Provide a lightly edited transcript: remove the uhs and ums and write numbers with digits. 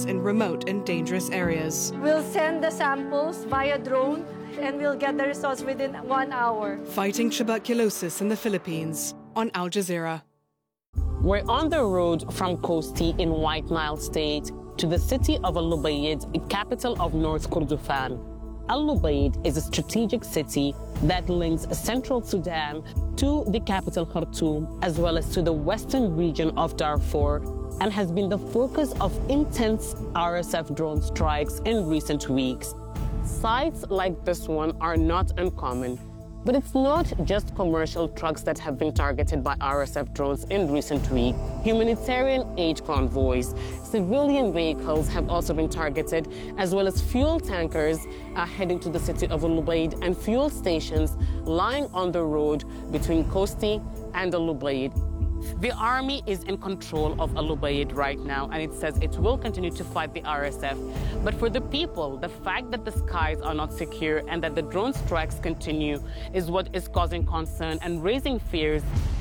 civilians in remote and dangerous areas. We'll send the samples via drone and we'll get the results within 1 hour. Fighting tuberculosis in the Philippines on Al Jazeera. We're on the road from Kosti in White Nile State to the city of Al-Lubaid, capital of North Kordofan. Al-Lubaid is a strategic city that links central Sudan to the capital Khartoum, as well as to the western region of Darfur, and has been the focus of intense RSF drone strikes in recent weeks. Sites like this one are not uncommon, but it's not just commercial trucks that have been targeted by RSF drones in recent weeks. Humanitarian aid convoys, civilian vehicles have also been targeted, as well as fuel tankers heading to the city of Al-Lubaid and fuel stations lying on the road between Kosti and Al-Lubaid. The army is in control of Al-Lubaid right now, and it says it will continue to fight the RSF. But for the people, the fact that the skies are not secure and that the drone strikes continue is what is causing concern and raising fears